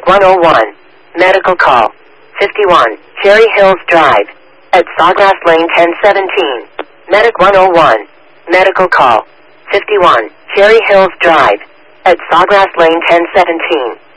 101. Medical call. 51. Cherry Hills Drive. At Sawgrass Lane 1017. Medic 101. Medical call. 51. Cherry Hills Drive. At Sawgrass Lane 1017.